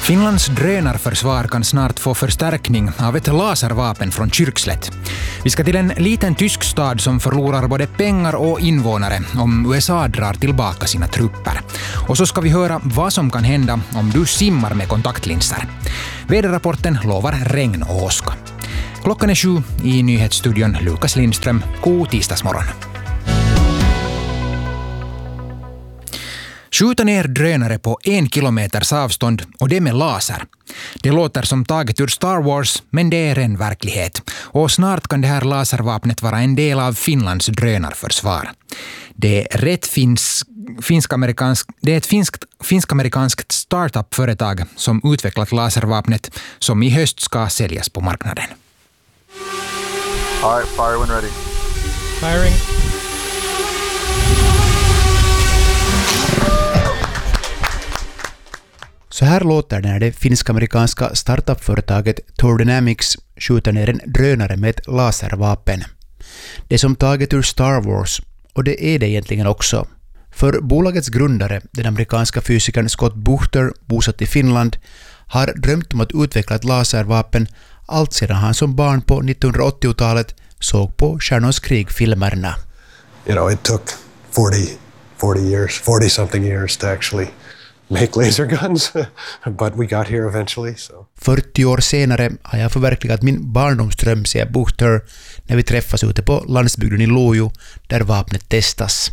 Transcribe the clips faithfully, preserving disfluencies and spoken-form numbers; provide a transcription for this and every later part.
Finlands drönarförsvar kan snart få förstärkning av ett laservapen från Kyrkslätt. Vi ska till en liten tysk stad som förlorar både pengar och invånare om U S A drar tillbaka sina trupper. Och så ska vi höra vad som kan hända om du simmar med kontaktlinser. Väderrapporten lovar regn och åska. Klockan är sju i nyhetsstudion Lukas Lindström. God tisdagsmorgon. Skjuta ner drönare på en kilometers avstånd och det med laser. Det låter som taget ur Star Wars, men det är en verklighet. Och snart kan det här laservapnet vara en del av Finlands drönarförsvar. Det är, rätt finsk, finsk-amerikansk, det är ett finskt, finsk-amerikanskt startup-företag som utvecklat laservapnet som i höst ska säljas på marknaden. All right, fire when ready. Firing. Så här låter det när det finsk-amerikanska startup-företaget Thor Dynamics skjuter ner en drönare med ett laservapen. Det är som taget ur Star Wars, och det är det egentligen också. För bolagets grundare, den amerikanska fysikern Scott Buchter, bosatt i Finland, har drömt om att utveckla ett laservapen allt sedan han som barn på nittonhundraåttiotalet såg på Stjärnornas krig-filmerna. You know, it took forty, forty years, forty something years to actually make laser guns, but we got here eventually. So. fyrtio år senare har jag förverkligat min barndomsdröm, säger Buchter, när vi träffas ute på landsbygden i Lojo där vapnet testas.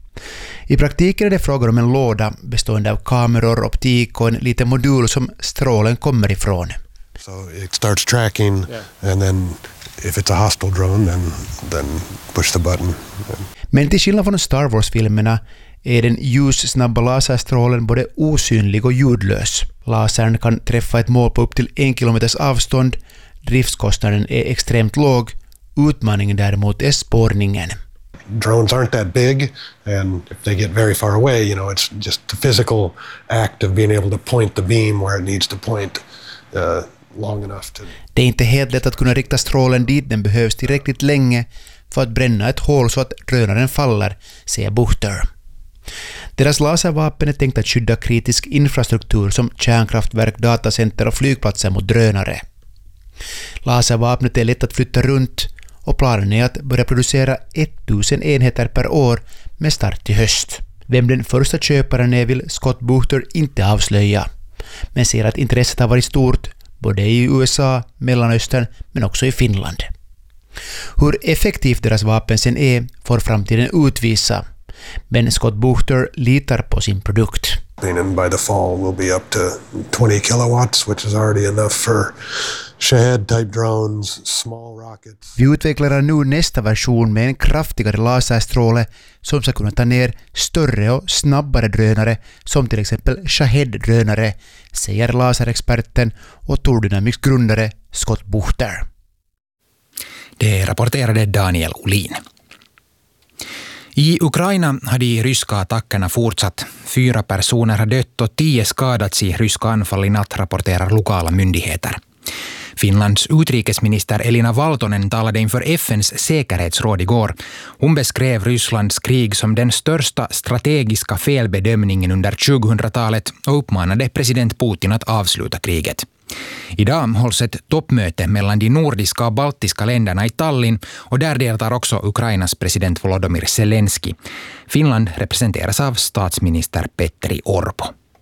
I praktiken är det frågan om en låda bestående av kameror, optik och en liten modul som strålen kommer ifrån. So it starts tracking, yeah. And then if it's a hostile drone, then, then push the button. Men till skillnad från Star Wars-filmerna är den ljussnabba laserstrålen både osynlig och ljudlös. Lasern kan träffa ett mål på upp till en kilometers avstånd. Driftskostnaden är extremt låg. Utmaningen däremot är spårningen. Drones aren't that big, and if they get very far away, you know, it's just the physical act of being able to point the beam where it needs to point uh, long enough to... Det är inte helt lätt att kunna rikta strålen dit den behövs tillräckligt länge för att bränna ett hål så att drönaren faller, säger Buchter. Deras laservapen är tänkt att skydda kritisk infrastruktur som kärnkraftverk, datacenter och flygplatser mot drönare. Laservapnet är lätt att flytta runt och planen är att börja producera tusen enheter per år med start i höst. Vem den första köparen är vill Scott Buchter inte avslöja, men ser att intresset har varit stort både i U S A, Mellanöstern men också i Finland. Hur effektivt deras vapen sen är får framtiden utvisa. Men Scott Buchter litar på sin produkt. And by the fall we'll be up to twenty kilowatts, which is already enough for Shahed type drones, small rockets. Vi utvecklar nu nästa version med en kraftigare laserstråle som ska kunna ta ner större och snabbare drönare som till exempel Shahed-drönare, säger laserexperten och Thor Dynamics grundare Scott Buchter. Det rapporterade Daniel Olin. I Ukraina har de ryska attackerna fortsatt. Fyra personer har dött och tio skadats i ryska anfall i natt, rapporterar lokala myndigheter. Finlands utrikesminister Elina Valtonen talade inför F N:s säkerhetsråd igår. Hon beskrev Rysslands krig som den största strategiska felbedömningen under tjugohundratalet och uppmanade president Putin att avsluta kriget. Idag hålls ett toppmöte mellan de nordiska och baltiska länderna i Tallinn och där deltar också Ukrainas president Volodymyr Zelensky. Finland representeras av statsminister Petteri Orpo.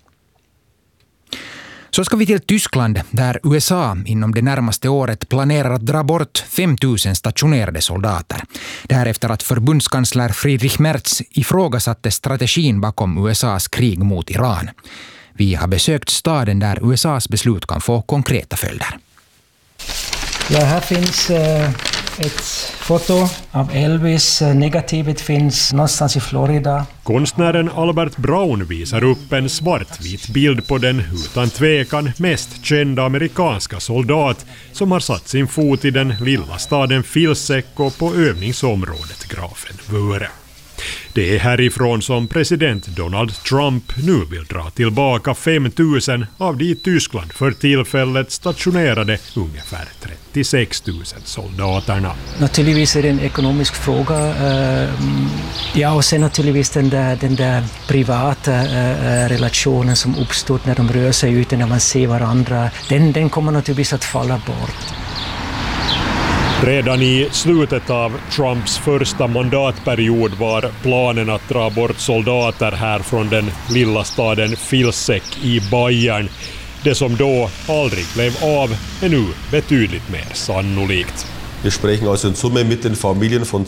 Så ska vi till Tyskland där U S A inom det närmaste året planerar att dra bort fem tusen stationerade soldater. Det här efter att förbundskansler Friedrich Merz ifrågasatte strategin bakom U S A:s krig mot Iran. Vi har besökt staden där U S A:s beslut kan få konkreta följder. Ja, här finns eh, ett foto av Elvis. Negativet finns någonstans i Florida. Konstnären Albert Brown visar upp en svartvit bild på den utan tvekan mest kända amerikanska soldat som har satt sin fot i den lilla staden Vilseco på övningsområdet Grafenwöhre. Det är härifrån som president Donald Trump nu vill dra tillbaka fem tusen av de i Tyskland för tillfället stationerade ungefär trettiosex tusen soldaterna. Naturligtvis är det en ekonomisk fråga. Ja, och sen naturligtvis den där, den där privata relationen som uppstår när de rör sig ute, när man ser varandra. Den, den kommer naturligtvis att falla bort. Redan i slutet av Trumps första mandatperiod var planen att dra bort soldater här från den lilla staden Vilseck i Bayern. Det som då aldrig blev av är nu betydligt mer sannolikt. Wir sprechen also in Summe mit den Familien von